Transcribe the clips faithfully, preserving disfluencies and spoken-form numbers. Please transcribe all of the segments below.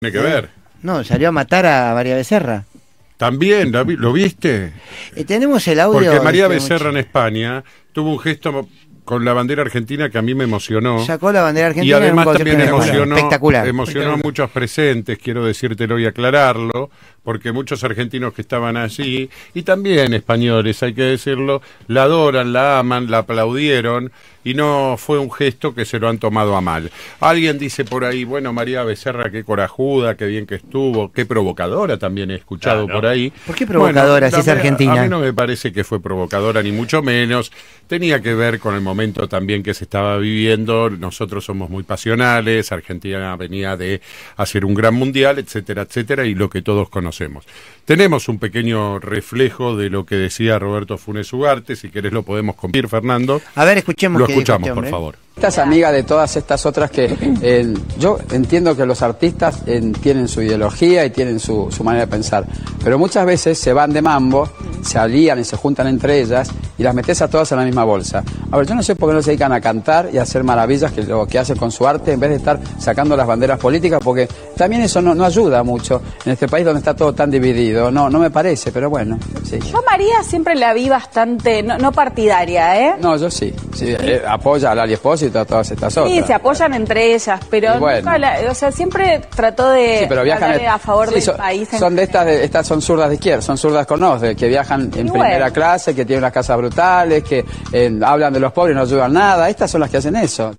Tiene que ver. No, salió a matar a María Becerra. También, ¿lo, vi- ¿lo viste? Eh, tenemos el audio. Porque María este, Becerra mucho. en España tuvo un gesto con la bandera argentina que a mí me emocionó. Sacó la bandera argentina. Y además en un también espectacular. emocionó, espectacular. emocionó a muchos presentes, quiero decírtelo y aclararlo, porque muchos argentinos que estaban allí, y también españoles, hay que decirlo, la adoran, la aman, la aplaudieron, y no fue un gesto que se lo han tomado a mal. Alguien dice por ahí, bueno, María Becerra, qué corajuda, qué bien que estuvo, qué provocadora también he escuchado Claro. por ahí. ¿Por qué provocadora Bueno, si es también, argentina? A mí no me parece que fue provocadora, ni mucho menos. Tenía que ver con el momento también que se estaba viviendo. Nosotros somos muy pasionales, Argentina venía de hacer un gran mundial, etcétera, etcétera, y lo que todos conocemos. Tenemos un pequeño reflejo de lo que decía Roberto Funes Ugarte, si querés lo podemos compartir, Fernando. A ver, escuchemos. Lo qué dijo escuchamos, este por hombre. favor. Esta es amiga de todas estas otras que eh, yo entiendo que los artistas eh, tienen su ideología y tienen su, su manera de pensar, pero muchas veces se van de mambo, se alían y se juntan entre ellas y las metes a todas en la misma bolsa. A ver, yo no sé por qué no se dedican a cantar y a hacer maravillas que lo que hacen con su arte en vez de estar sacando las banderas políticas, porque también eso no, no ayuda mucho en este país donde está todo tan dividido. No, no me parece, pero bueno, sí. Yo a María siempre la vi bastante, no, no partidaria, ¿eh? No, yo sí, sí eh, apoya a Lali Espósito y a todas estas otras. Sí, se apoyan entre ellas, pero Y bueno. nunca la, o sea, siempre trató de Sí, pero viajan hablarle a favor sí, del son, país. en son de estas, general. de, estas son zurdas de izquierda, son zurdas con os, de que viajan en Y primera bueno. clase, que tienen unas casas brutales, que eh, hablan de los pobres y no ayudan nada. Estas son las que hacen eso.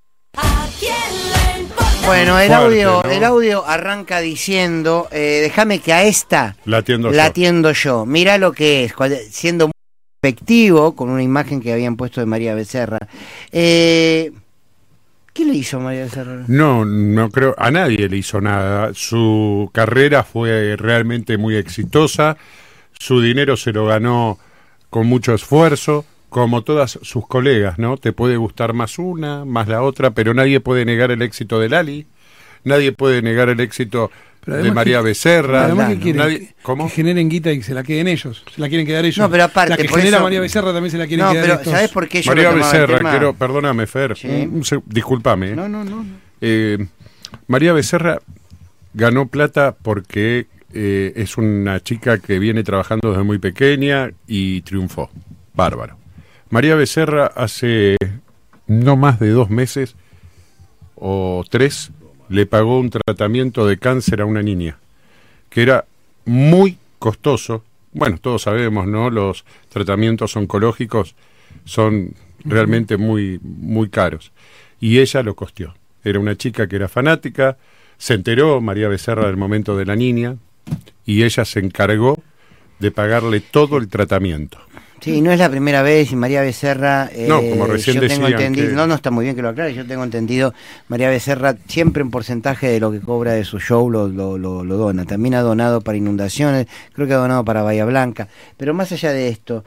Bueno, el Fuerte, audio, ¿no? el audio arranca diciendo, eh, déjame que a esta La atiendo la yo. atiendo yo. Mira lo que es, cual- siendo muy efectivo, con una imagen que habían puesto de María Becerra. Eh, ¿Qué le hizo María Becerra? No, no creo, a nadie le hizo nada. Su carrera fue realmente muy exitosa, su dinero se lo ganó con mucho esfuerzo, como todas sus colegas, ¿no? Te puede gustar más una, más la otra, pero nadie puede negar el éxito de Lali, nadie puede negar el éxito Pero de además María que- Becerra. Además ¿no? que quieren Nadie- que- ¿Cómo? que generen guita y se la queden ellos, se la quieren quedar ellos. No, pero aparte, la que por genera eso- María Becerra también se la quieren No, quedar pero estos. ¿sabés por qué yo María lo tomaba el Becerra, tema? quiero, perdóname, Fer, Sí. un- un seg- discúlpame. No, no, no. no. Eh, María Becerra ganó plata porque eh, es una chica que viene trabajando desde muy pequeña y triunfó. Bárbaro. María Becerra hace no más de dos meses o tres le pagó un tratamiento de cáncer a una niña que era muy costoso. Bueno, todos sabemos, ¿no? Los tratamientos oncológicos son realmente muy, muy caros. Y ella lo costeó. Era una chica que era fanática, se enteró María Becerra del momento de la niña y ella se encargó de pagarle todo el tratamiento. Sí, no es la primera vez y María Becerra... eh, No, como recién yo tengo decían entendido, que- No, no está muy bien que lo aclare, yo tengo entendido, María Becerra siempre un porcentaje de lo que cobra de su show lo, lo, lo, lo dona. También ha donado para inundaciones, creo que ha donado para Bahía Blanca. Pero más allá de esto,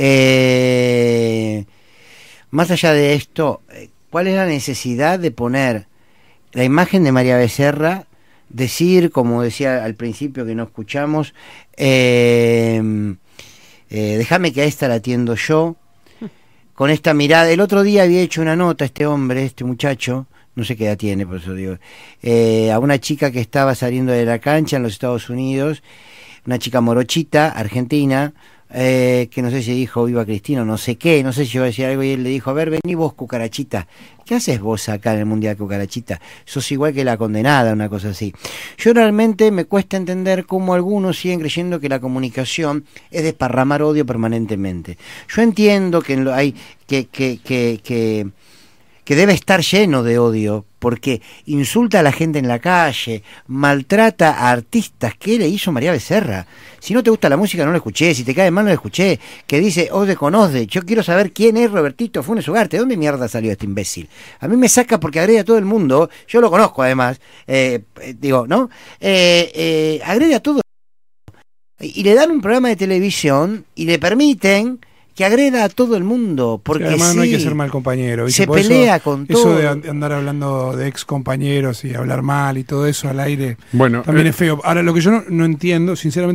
eh, más allá de esto, eh, ¿cuál es la necesidad de poner la imagen de María Becerra, decir, como decía al principio que no escuchamos, eh... Eh, déjame que a esta la atiendo yo, con esta mirada? El otro día había hecho una nota este hombre, este muchacho, no sé qué edad tiene, por eso digo, eh, a una chica que estaba saliendo de la cancha en los Estados Unidos, una chica morochita, argentina, eh, que no sé si dijo viva Cristina o no sé qué, no sé si iba a decir algo, y él le dijo, a ver, vení vos, cucarachita, ¿qué haces vos acá en el Mundial, cucarachita? Sos igual que la condenada, una cosa así. Yo realmente me cuesta entender cómo algunos siguen creyendo que la comunicación es desparramar odio permanentemente. Yo entiendo que en lo- hay que, que, que, que que debe estar lleno de odio, porque insulta a la gente en la calle, maltrata a artistas. ¿Qué le hizo María Becerra? Si no te gusta la música, no la escuché. Si te cae mal, no la escuché. Que dice, Ode con Ode. Yo quiero saber quién es Robertito Funes Ugarte. ¿De dónde mierda salió este imbécil? A mí me saca porque agrede a todo el mundo. Yo lo conozco, además. Eh, eh, digo, ¿no? Eh, eh, agrede a todo. Y le dan un programa de televisión y le permiten que agreda a todo el mundo, porque Sí, además sí, no hay que ser mal compañero. ¿viste? se Por pelea eso, con eso todo. de and- andar hablando de ex compañeros y hablar mal y todo eso al aire Bueno, también eh, es feo. Ahora, lo que yo no, no entiendo, sinceramente,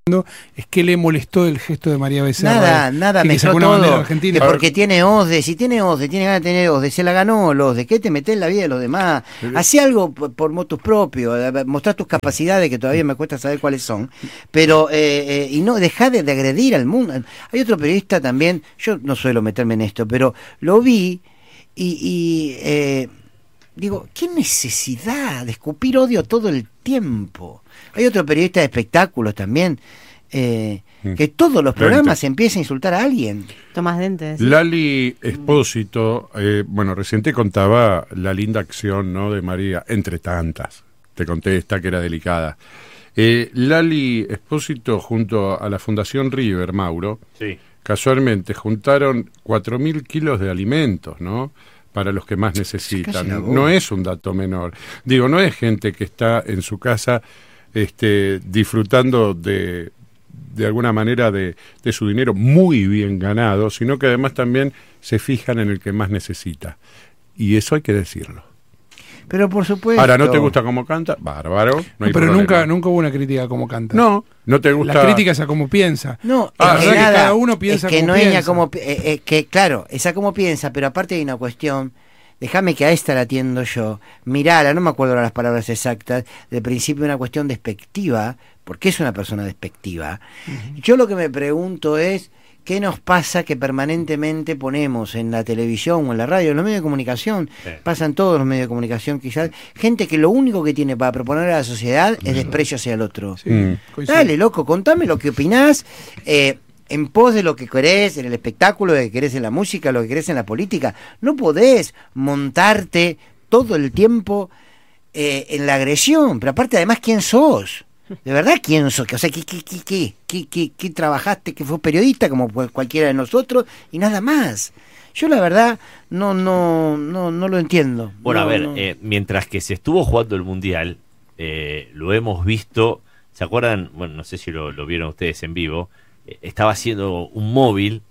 es que le molestó el gesto de María Becerra. Nada, nada, que me sacó sacó una bandera todo. argentina. Que porque tiene OSDE, si tiene OSDE, tiene ganas de tener OSDE, se la ganó los de ¿qué te metés en la vida de los demás? Hacé algo por, por motus propios, mostrá tus capacidades que todavía me cuesta saber cuáles son, pero eh, eh, y no dejá de, de agredir al mundo. Hay otro periodista también, yo no suelo meterme en esto, pero lo vi y, y eh, digo, ¿qué necesidad de escupir odio todo el tiempo? Hay otro periodista de espectáculos también, eh, que todos los programas empieza a insultar a alguien. Tomás Dente. ¿Sí? Lali Espósito, eh, bueno, recién te contaba la linda acción, ¿no?, de María, entre tantas. Te conté esta que era delicada. Eh, Lali Espósito junto a la Fundación River, Mauro, sí, casualmente juntaron cuatro mil kilos de alimentos, ¿no?, para los que más necesitan. No es un dato menor. Digo, no es gente que está en su casa este, disfrutando de, de alguna manera de, de su dinero muy bien ganado, sino que además también se fijan en el que más necesita. Y eso hay que decirlo. Pero por supuesto. Ahora, ¿no te gusta cómo canta? Bárbaro. No no, hay pero problema. nunca nunca hubo una crítica a cómo canta. No, no te gusta. La crítica es a cómo piensa. No, ah, es que, que, nada, cada uno piensa es que como no piensa. es como eh, eh, que claro, esa como piensa, pero aparte hay una cuestión. Déjame que a esta la atiendo yo. Mirala, no me acuerdo ahora las palabras exactas. De principio una cuestión despectiva, porque es una persona despectiva. Uh-huh. Yo lo que me pregunto es ¿qué nos pasa que permanentemente ponemos en la televisión o en la radio, en los medios de comunicación, sí, pasan todos los medios de comunicación quizás, gente que lo único que tiene para proponer a la sociedad es desprecio hacia el otro? Sí, mm. Dale, loco, contame lo que opinás, eh, en pos de lo que querés en el espectáculo, lo que querés en la música, lo que querés en la política. No podés montarte todo el tiempo eh, en la agresión, pero aparte además, ¿quién sos? ¿De verdad quién sos? O sea, ¿qué, qué, qué, qué, qué, qué, qué trabajaste? ¿Que fue periodista como cualquiera de nosotros? Y nada más. Yo la verdad no no no no lo entiendo. Bueno, no, a ver, no. Eh, mientras que se estuvo jugando el Mundial, eh, lo hemos visto, ¿se acuerdan? Bueno, no sé si lo, lo vieron ustedes en vivo, eh, estaba haciendo un móvil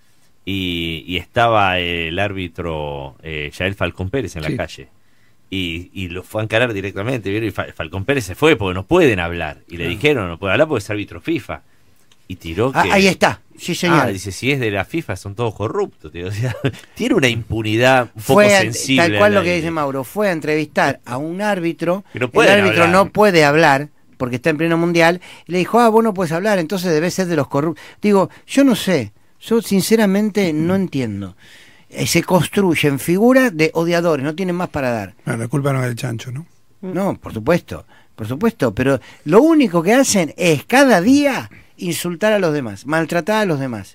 y, y estaba el árbitro eh, Yael Falcón Pérez en la sí. calle. Y, y lo fue a encarar directamente, ¿vieron? Y Fal- Falcón Pérez se fue porque no pueden hablar. Y le ah. dijeron, no puede hablar porque es árbitro FIFA. Y tiró que... Ah, ahí está, sí señor. Ah, dice, si es de la FIFA son todos corruptos. Tío. O sea, tiene una impunidad un fue poco a, sensible. Tal cual lo que dice Mauro, fue a entrevistar a un árbitro, no el árbitro hablar. no puede hablar porque está en pleno mundial, y le dijo, ah, vos no puedes hablar, entonces debes ser de los corruptos. Digo, yo no sé, yo sinceramente no entiendo. Se construyen figuras de odiadores, no tienen más para dar. No, la culpa no es del chancho, ¿no? No, por supuesto, por supuesto, pero lo único que hacen es cada día insultar a los demás, maltratar a los demás.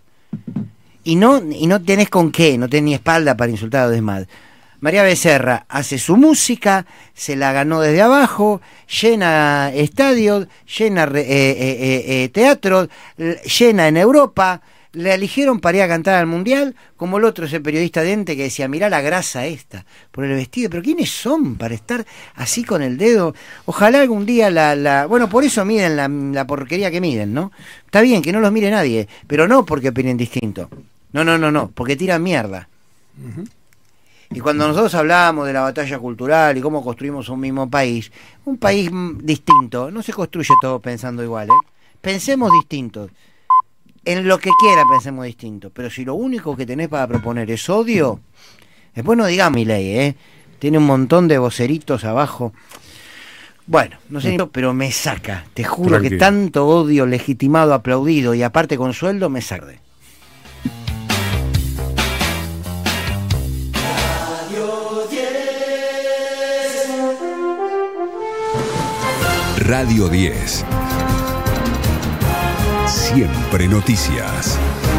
Y no y no tenés con qué, no tenés ni espalda para insultar a los demás. María Becerra hace su música, se la ganó desde abajo, llena estadios, llena eh, eh, eh, eh, teatros, llena en Europa. Le eligieron para ir a cantar al Mundial, como el otro, ese periodista Dente que decía, mirá la grasa esta, por el vestido, pero ¿quiénes son para estar así con el dedo? Ojalá algún día la... la bueno, por eso miden la, la porquería que miden, ¿no? Está bien que no los mire nadie, pero no porque opinen distinto. No, no, no, no, porque tiran mierda. Uh-huh. Y cuando nosotros hablábamos de la batalla cultural y cómo construimos un mismo país, un país distinto, no se construye todo pensando igual, ¿eh? Pensemos distintos. En lo que quiera pensemos distinto, pero si lo único que tenés para proponer es odio, después no digamos mi ley, ¿eh? Tiene un montón de voceritos abajo. Bueno, no sé, pero me saca, te juro. Tranquilo. Que tanto odio legitimado, aplaudido y aparte con sueldo me saca. Radio diez. Siempre noticias.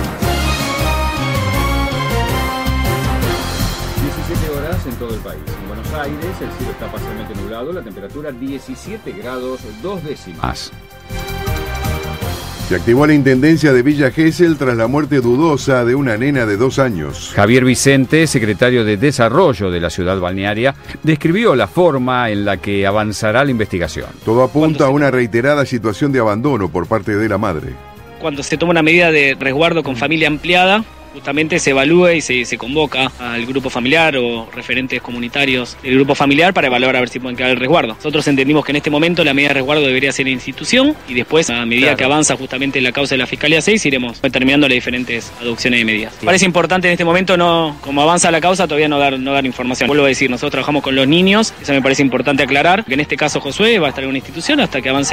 diecisiete horas en todo el país. En Buenos Aires el cielo está parcialmente nublado, la temperatura diecisiete grados dos décimas. Se activó la intendencia de Villa Gesell tras la muerte dudosa de una nena de dos años. Javier Vicente, secretario de Desarrollo de la ciudad balnearia, describió la forma en la que avanzará la investigación. Todo apunta a una reiterada situación de abandono por parte de la madre. Cuando se toma una medida de resguardo con familia ampliada, justamente se evalúe y se, se convoca al grupo familiar o referentes comunitarios del grupo familiar para evaluar a ver si pueden quedar el resguardo. Nosotros entendimos que en este momento la medida de resguardo debería ser institución y después, a medida claro. que avanza justamente la causa de la Fiscalía seis, iremos determinando las diferentes adopciones de medidas. Sí. Parece importante en este momento, no, como avanza la causa, todavía no dar, no dar información. Vuelvo a decir, nosotros trabajamos con los niños, eso me parece importante aclarar, que en este caso Josué va a estar en una institución hasta que avance